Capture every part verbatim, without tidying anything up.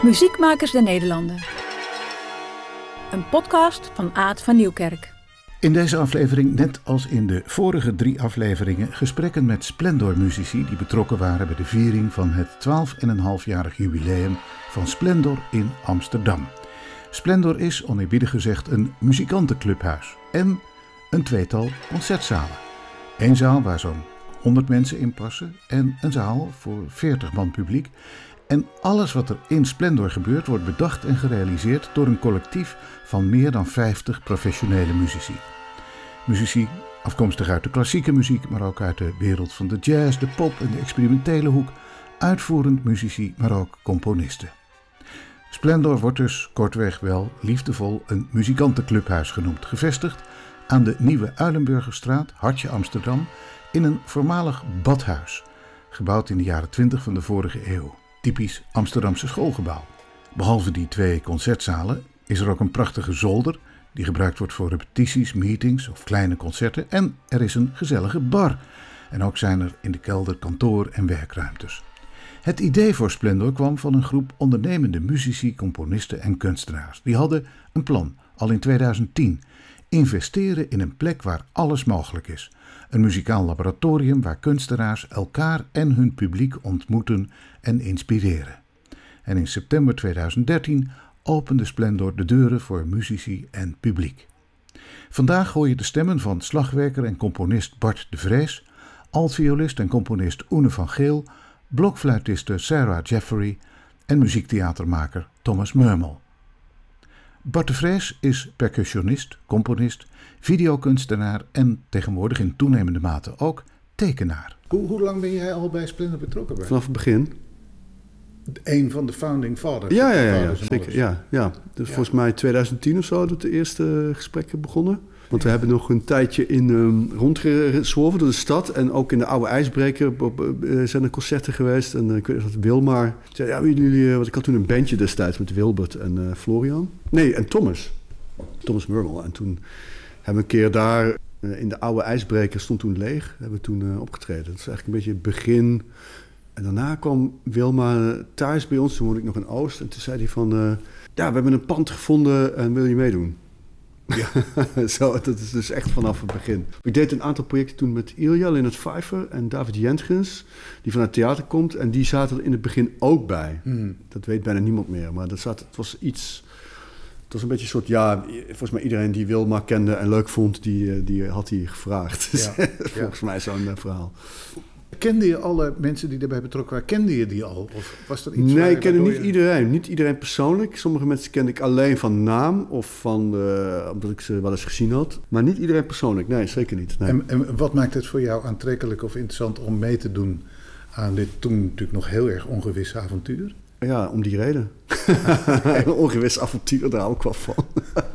Muziekmakers der Nederlanden. Een podcast van Aad van Nieuwkerk. In deze aflevering, net als in de vorige drie afleveringen, gesprekken met Splendor-muzici die betrokken waren bij de viering van het twaalf en een halfjarig jubileum van Splendor in Amsterdam. Splendor is, oneerbiedig gezegd, een muzikantenclubhuis en een tweetal concertzalen. Eén zaal waar zo'n honderd mensen in passen en een zaal voor veertig man publiek. En alles wat er in Splendor gebeurt wordt bedacht en gerealiseerd door een collectief van meer dan vijftig professionele muzici. Muzici afkomstig uit de klassieke muziek, maar ook uit de wereld van de jazz, de pop en de experimentele hoek. Uitvoerend muzici, maar ook componisten. Splendor wordt dus kortweg wel liefdevol een muzikantenclubhuis genoemd. Gevestigd aan de Nieuwe Uilenburgerstraat, hartje Amsterdam, in een voormalig badhuis. Gebouwd in de jaren twintig van de vorige eeuw. Typisch Amsterdamse schoolgebouw. Behalve die twee concertzalen is er ook een prachtige zolder die gebruikt wordt voor repetities, meetings of kleine concerten. En er is een gezellige bar. En ook zijn er in de kelder kantoor- en werkruimtes. Het idee voor Splendor kwam van een groep ondernemende muzici, componisten en kunstenaars. Die hadden een plan, al in tweeduizend tien. Investeren in een plek waar alles mogelijk is. Een muzikaal laboratorium waar kunstenaars elkaar en hun publiek ontmoeten en inspireren. En in september tweeduizend dertien opende Splendor de deuren voor muzici en publiek. Vandaag hoor je de stemmen van slagwerker en componist Bart de Vrees, altviolist en componist Oene van Geel, blokfluitiste Sarah Jeffery en muziektheatermaker Thomas Murmel. Bart de Vrees is percussionist, componist, videokunstenaar en tegenwoordig in toenemende mate ook tekenaar. Hoe, hoe lang ben jij al bij Splendor betrokken? Bij? Vanaf het begin. Een van de founding fathers. Ja, ja, ja, ja zeker. Ja, ja. Dus ja. Volgens mij tweeduizend tien of zo dat de eerste gesprekken begonnen. Want we hebben nog een tijdje in um, rondgezworven door de stad. En ook in de oude IJsbreker uh, zijn er concerten geweest. En uh, ik weet dat Wilmar zei, ja, jullie, uh, want ik had toen een bandje destijds met Wilbert en uh, Florian. Nee, en Thomas. Thomas Murmel. En toen hebben we een keer daar uh, in de oude IJsbreker, stond toen leeg, hebben we toen uh, opgetreden. Dat is eigenlijk een beetje het begin. En daarna kwam Wilma thuis bij ons, toen woonde ik nog in Oost. En toen zei hij van, uh, ja, we hebben een pand gevonden en wil je meedoen? Ja, zo, dat is dus echt vanaf het begin. Ik deed een aantal projecten toen met Ilja, Leonard Pfeiffer en David Jentgens, die van het theater komt. En die zaten er in het begin ook bij. Hmm. Dat weet bijna niemand meer, maar dat zat, het was iets... Het was een beetje een soort, ja, volgens mij iedereen die Wilma kende en leuk vond, die, die had hij gevraagd. Ja, volgens ja. mij zo'n uh, verhaal. Kende je alle mensen die daarbij betrokken waren? Kende je die al? Of was er iets nee, ik kende niet je... iedereen. Niet iedereen persoonlijk. Sommige mensen kende ik alleen van naam of van, uh, omdat ik ze wel eens gezien had. Maar niet iedereen persoonlijk. Nee, zeker niet. Nee. En, en wat maakt het voor jou aantrekkelijk of interessant om mee te doen aan dit toen natuurlijk nog heel erg ongewisse avontuur? Ja, om die reden. Een ongewis avontuur, daar hou ik wel van.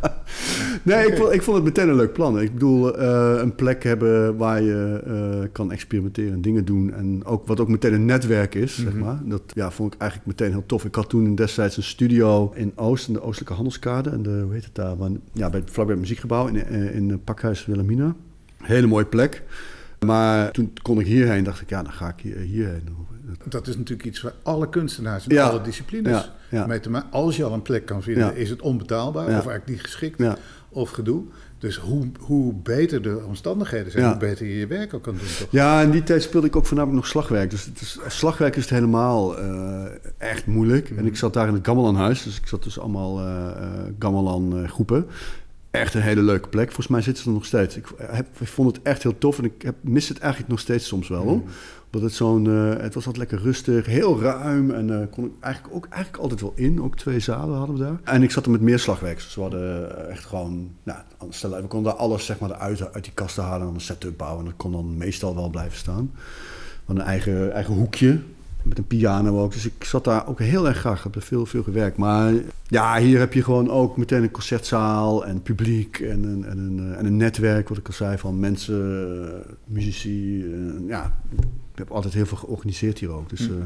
Nee, okay. ik, vond, ik vond het meteen een leuk plan. Ik bedoel, uh, een plek hebben waar je uh, kan experimenteren en dingen doen. En ook, wat ook meteen een netwerk is, mm-hmm. zeg maar. Dat ja, vond ik eigenlijk meteen heel tof. Ik had toen destijds een studio in Oost, in de Oostelijke Handelskade. En de, hoe heet het daar? Ja, bij het vlakbij het muziekgebouw in, in, in Pakhuis Wilhelmina. Hele mooie plek. Maar toen kon ik hierheen, dacht ik, ja, dan ga ik hier, hierheen. Dat is natuurlijk iets waar alle kunstenaars in ja. alle disciplines ja. Ja. mee te maken. Als je al een plek kan vinden, ja. is het onbetaalbaar ja. of eigenlijk niet geschikt ja. of gedoe. Dus hoe, hoe beter de omstandigheden zijn, ja. hoe beter je je werk ook kan doen. Toch? Ja, in die tijd speelde ik ook voornamelijk nog slagwerk. Dus het is, slagwerk is het helemaal uh, echt moeilijk. Mm. En ik zat daar in het Gamelanhuis, dus ik zat dus allemaal uh, uh, Gamelan uh, groepen. Echt een hele leuke plek. Volgens mij zitten ze er nog steeds. Ik, heb, ik vond het echt heel tof en ik heb, mis het eigenlijk nog steeds soms wel. Mm. Omdat het zo'n, uh, het was altijd lekker rustig, heel ruim en uh, kon ik eigenlijk ook eigenlijk altijd wel in. Ook twee zalen hadden we daar. En ik zat er met meer slagwerk. Dus we hadden echt gewoon, nou, we konden daar alles zeg maar eruit uit die kasten halen en een setup bouwen. En dat kon dan meestal wel blijven staan. We hadden een eigen, eigen hoekje. Met een piano ook. Dus ik zat daar ook heel erg graag. Ik heb er veel, veel gewerkt. Maar ja, hier heb je gewoon ook meteen een concertzaal en publiek en een, en een, en een netwerk, wat ik al zei, van mensen, muzici. Ja, ik heb altijd heel veel georganiseerd hier ook. Dus uh,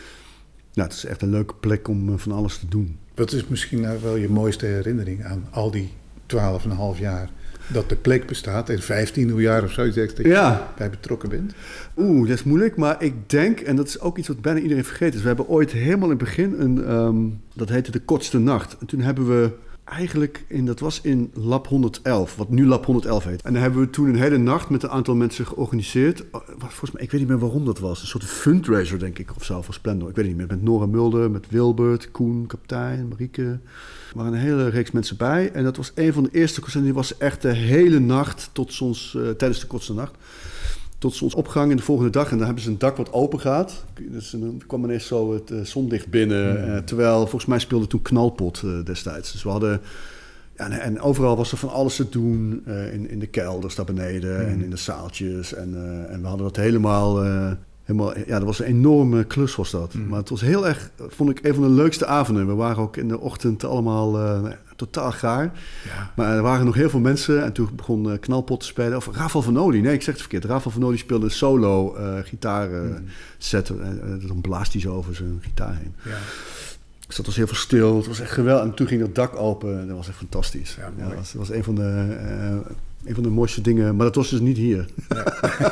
ja, het is echt een leuke plek om van alles te doen. Wat is misschien nou wel je mooiste herinnering aan al die twaalf en een half jaar dat de plek bestaat en vijftien jaar of zoiets dat je ja. bij betrokken bent? Oeh, dat is moeilijk, maar ik denk, en dat is ook iets wat bijna iedereen vergeten is, we hebben ooit helemaal in het begin, een, um, dat heette De Kortste Nacht. En toen hebben we eigenlijk, in, dat was in Lab honderdelf, wat nu Lab honderdelf heet. En dan hebben we toen een hele nacht met een aantal mensen georganiseerd. Volgens mij, ik weet niet meer waarom dat was. Een soort fundraiser, denk ik, of zo, voor Splendor. Ik weet niet meer. Met Nora Mulder, met Wilbert, Koen, Kaptein, Marieke. Er waren een hele reeks mensen bij. En dat was een van de eerste concerten. Die was echt de hele nacht, tot soms, uh, tijdens de kortste nacht. Tot zonsopgang in de volgende dag. En dan hebben ze een dak wat open gaat. Dus dan kwam ineens zo het uh, zonlicht binnen. Mm. Uh, terwijl, volgens mij speelde toen Knalpot uh, destijds. Dus we hadden... Ja, en, en overal was er van alles te doen. Uh, in, in de kelders daar beneden. Mm. En in de zaaltjes. En, uh, en we hadden dat helemaal... Uh, helemaal ja, dat was een enorme klus was dat. Mm. Maar het was heel erg... Vond ik een van de leukste avonden. We waren ook in de ochtend allemaal... Uh, totaal gaar. Ja. Maar er waren nog heel veel mensen. En toen begon uh, Knalpot te spelen. Of Rafael van Olie. Nee, ik zeg het verkeerd. Rafael van Olie speelde een solo uh, gitaar uh, mm. set. En uh, dan blaast hij zo over zijn gitaar heen. Ja. Dus dat was heel veel stil. Het was echt geweldig. En toen ging dat dak open. En dat was echt fantastisch. Ja, ja, dat, was, dat was een van de... Uh, Een van de mooiste dingen, maar dat was dus niet hier. Ja.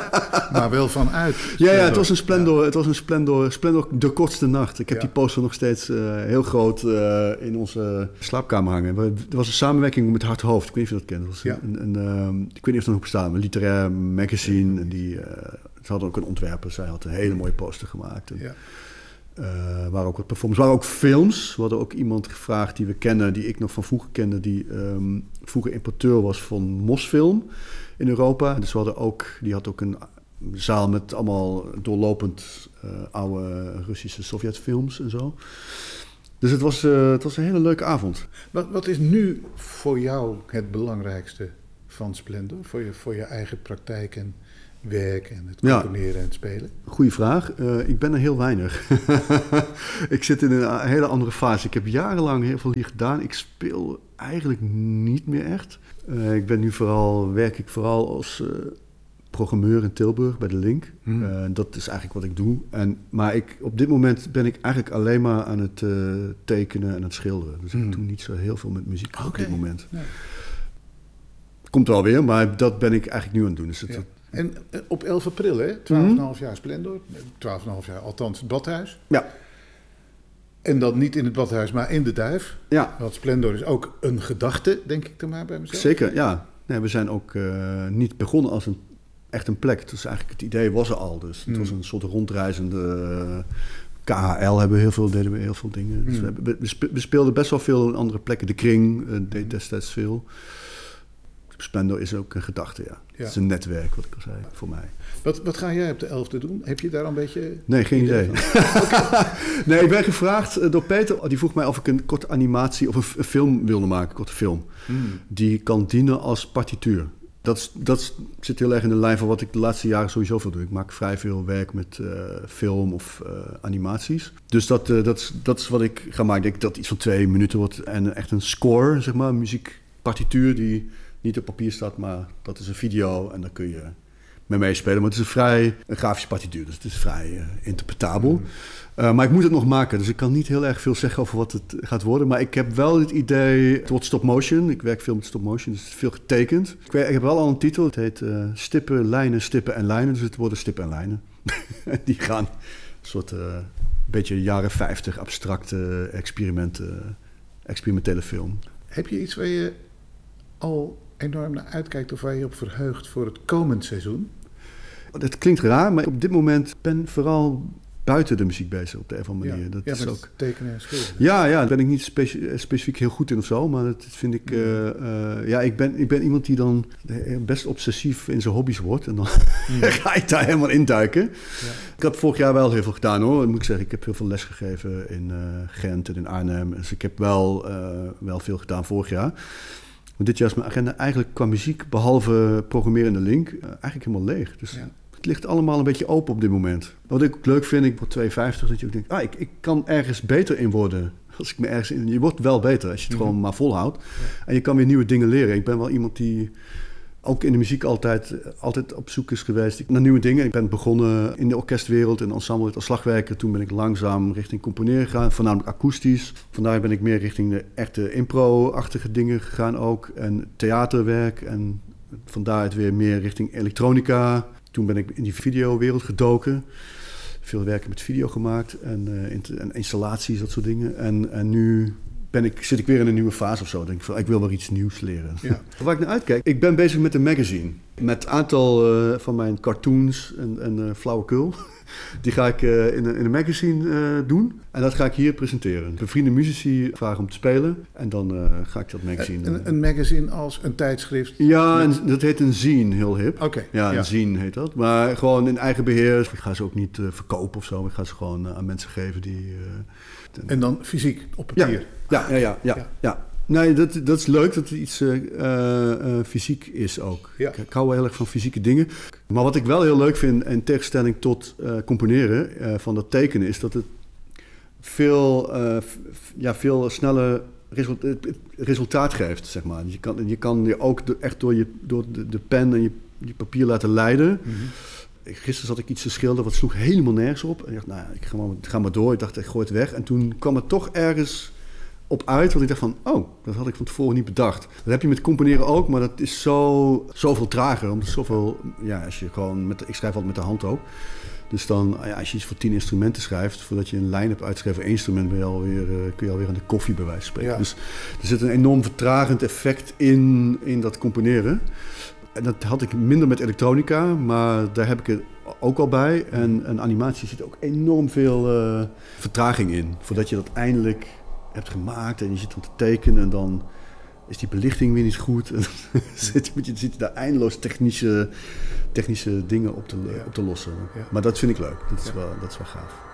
Maar wel vanuit. Ja, ja, het was een Splendor, ja. het was een Splendor, Splendor de kortste nacht. Ik heb ja. die poster nog steeds uh, heel groot uh, in onze slaapkamer hangen. Er was een samenwerking met Hart Hoofd. Ik weet niet of je dat kent. Dat was ja. een, een, een, ik weet niet of dat nog bestaat, een literair magazine. Ja. En die, uh, ze hadden ook een ontwerper. Zij had een hele mooie poster gemaakt. En, ja. Uh, waren ook wat performances, waren ook films. We hadden ook iemand gevraagd die we kennen, die ik nog van vroeger kende, die um, vroeger importeur was van Mosfilm in Europa. Dus we hadden ook, die had ook een zaal met allemaal doorlopend uh, oude Russische Sovjetfilms en zo. Dus het was, uh, het was een hele leuke avond. Wat, wat is nu voor jou het belangrijkste van Splendor? Voor je, voor je eigen praktijk en werk en het componeren ja. en het spelen? Goeie vraag. Uh, ik ben er heel weinig. Ik zit in een hele andere fase. Ik heb jarenlang heel veel hier gedaan. Ik speel eigenlijk niet meer echt. Uh, ik ben nu vooral, werk ik vooral als uh, programmeur in Tilburg bij de Link. Hmm. Uh, dat is eigenlijk wat ik doe. En, maar ik, op dit moment ben ik eigenlijk alleen maar aan het uh, tekenen en het schilderen. Dus hmm. ik doe niet zo heel veel met muziek okay. op dit moment. Nee. Komt wel weer, maar dat ben ik eigenlijk nu aan het doen. Dus het, ja. En op elf april, hè? twaalf komma vijf jaar Splendor. twaalf komma vijf jaar, althans het Badhuis. Ja. En dan niet in het Badhuis, maar in de Duif. Ja. Want Splendor is ook een gedachte, denk ik dan maar bij mezelf. Zeker, ja. Nee, we zijn ook uh, niet begonnen als een, echt een plek. Dus eigenlijk het idee was er al. Dus het mm. was een soort rondreizende... Uh, K H L hebben we heel veel, deden we heel veel dingen. Dus mm. we, we, we speelden best wel veel in andere plekken. De Kring uh, deed destijds veel. Splendor is ook een gedachte, ja. ja. Het is een netwerk, wat ik al zei, voor mij. Wat, wat ga jij op de elfde doen? Heb je daar een beetje... Nee, geen idee. idee. Okay. Nee, ik ben gevraagd door Peter. Die vroeg mij of ik een korte animatie of een, een film wilde maken, een korte film. Hmm. Die kan dienen als partituur. Dat, is, dat zit heel erg in de lijn van wat ik de laatste jaren sowieso veel doe. Ik maak vrij veel werk met uh, film of uh, animaties. Dus dat, uh, dat, is, dat is wat ik ga maken. Ik denk dat iets van twee minuten wordt. En echt een score, zeg maar, muziekpartituur die... niet op papier staat, maar dat is een video en daar kun je mee meespelen. Maar het is een vrij een grafische partituur, dus het is vrij uh, interpretabel. Mm. Uh, maar ik moet het nog maken, dus ik kan niet heel erg veel zeggen over wat het gaat worden. Maar ik heb wel het idee, het wordt stop motion. Ik werk veel met stop motion, dus het is veel getekend. Ik, weet, ik heb wel al een titel, het heet uh, Stippen, Lijnen, Stippen en Lijnen. Dus het worden stippen en lijnen. Die gaan een soort uh, beetje jaren vijftig abstracte experimenten, experimentele film. Heb je iets waar je al enorm naar uitkijkt of waar je op verheugt voor het komend seizoen? Dat klinkt raar, maar op dit moment ben ik vooral buiten de muziek bezig op de een of andere manier. Ja, dat ja, is ook tekenen en schilderen. Ja, ja, daar ben ik niet specie- specifiek heel goed in of zo, maar dat vind ik... Uh, uh, ja, ik ben, ik ben iemand die dan best obsessief in zijn hobby's wordt en dan mm. ga ik daar helemaal induiken. Ja. Ik heb vorig jaar wel heel veel gedaan hoor, moet ik zeggen. Ik heb heel veel les gegeven in uh, Gent en in Arnhem, dus ik heb wel, uh, wel veel gedaan vorig jaar. Maar dit jaar is mijn agenda eigenlijk qua muziek, behalve programmeren in de Link, uh, eigenlijk helemaal leeg. Dus ja. Het ligt allemaal een beetje open op dit moment. Wat ik ook leuk vind, ik word tweeënvijftig, dat je ook denkt, ah, ik, ik kan ergens beter in worden. Als ik me ergens in, je wordt wel beter als je het mm-hmm. gewoon maar volhoudt. Ja. En je kan weer nieuwe dingen leren. Ik ben wel iemand die ook in de muziek altijd, altijd op zoek is geweest naar nieuwe dingen. Ik ben begonnen in de orkestwereld en ensemble als slagwerker. Toen ben ik langzaam richting componeren gegaan, voornamelijk akoestisch. Vandaar ben ik meer richting de echte impro-achtige dingen gegaan ook. En theaterwerk en van daaruit weer meer richting elektronica. Toen ben ik in die videowereld gedoken. Veel werken met video gemaakt en, uh, en installaties, dat soort dingen. En, en nu ben ik, zit ik weer in een nieuwe fase of zo. Denk ik van, ik wil wel iets nieuws leren. Ja. Waar ik naar uitkijk, ik ben bezig met een magazine. Met een aantal uh, van mijn cartoons en, en uh, flauwekul. Die ga ik uh, in, een, in een magazine uh, doen. En dat ga ik hier presenteren. Bevriende muzici vragen om te spelen. En dan uh, ga ik dat magazine... Een, een magazine als een tijdschrift? Ja, en dat heet een zine, heel hip. Oké. Okay, ja, een ja. zine heet dat. Maar gewoon in eigen beheer. Ik ga ze ook niet uh, verkopen of zo. Ik ga ze gewoon uh, aan mensen geven die... Uh, ten... En dan fysiek, op papier? Ja, ja, ja. ja, ja, ja. ja. Nee, dat, dat is leuk dat het iets uh, uh, fysiek is ook. Ja. Ik, ik hou wel heel erg van fysieke dingen. Maar wat ik wel heel leuk vind, in tegenstelling tot uh, componeren uh, van dat tekenen, is dat het veel, uh, f, ja, veel sneller result, resultaat geeft, zeg maar. Je kan je, kan je ook de, echt door, je, door de, de pen en je, je papier laten leiden. Mm-hmm. Gisteren zat ik iets te schilderen, wat sloeg helemaal nergens op. En ik dacht, nou, ik ga maar, ga maar door. Ik dacht, ik gooi het weg. En toen kwam het toch ergens op uit, want ik dacht van, oh, dat had ik van tevoren niet bedacht. Dat heb je met componeren ook, maar dat is zo, zoveel trager. Omdat zoveel, ja, als je gewoon, met, ik schrijf altijd met de hand ook. Dus dan, ja, als je iets voor tien instrumenten schrijft, voordat je een lijn hebt uitgeschreven, één instrument, ben je alweer, uh, kun je alweer aan de koffie bij wijze van spreken. Ja. Dus er zit een enorm vertragend effect in, in dat componeren. En dat had ik minder met elektronica, maar daar heb ik het ook al bij. En, en animatie zit ook enorm veel uh, vertraging in, voordat je dat eindelijk hebt gemaakt en je zit dan te tekenen en dan is die belichting weer niet goed. En zit je zit daar eindeloos technische, technische dingen op te, ja. op te lossen. Ja. Maar dat vind ik leuk. Dat is, ja. wel, dat is wel gaaf.